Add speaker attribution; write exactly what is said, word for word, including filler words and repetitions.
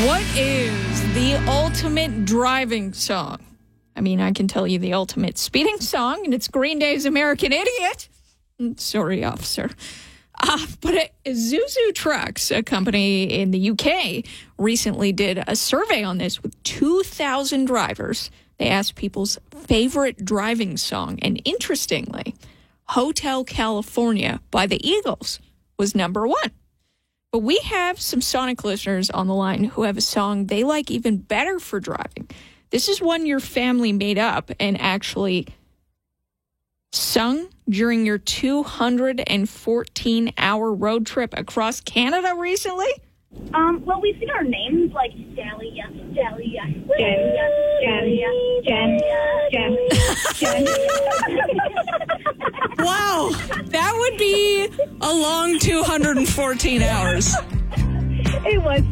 Speaker 1: What is the ultimate driving song? I mean, I can tell you the ultimate speeding song, and it's Green Day's American Idiot. Sorry, officer. Uh, but Isuzu Trucks, a company in the U K, recently did a survey on this with two thousand drivers. They asked people's favorite driving song. And interestingly, Hotel California by the Eagles was number one. But we have some Sonic listeners on the line who have a song they like even better for driving. This is one your family made up and actually sung during your two hundred fourteen hour road trip across Canada recently?
Speaker 2: Um, well, we sing our names like Dahlia, Dahlia, Dahlia, Dahlia, Dahlia, Dahlia.
Speaker 1: Wow, that would be a long two hundred fourteen hours.
Speaker 2: It was